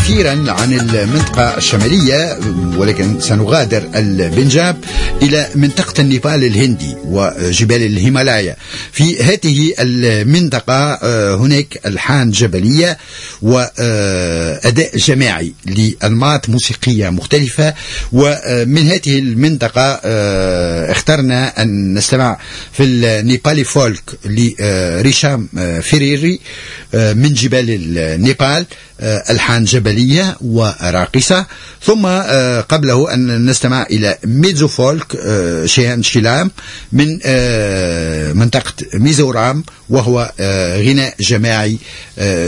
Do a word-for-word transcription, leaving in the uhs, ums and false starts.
كثيرا عن المنطقة الشمالية، ولكن سنغادر البنجاب إلى منطقة النيبال الهندي وجبال الهيمالايا. في هذه المنطقة هناك ألحان جبلية وأداء جماعي لأنماط موسيقية مختلفة. ومن هذه المنطقة اخترنا أن نستمع في النيبالي فولك لريشام فيريري من جبال النيبال، ألحان جبلية وراقصة. ثم قبله أن نستمع إلى ميزو فولك شيهان شيلام من منطقة ميزورام، وهو غناء جماعي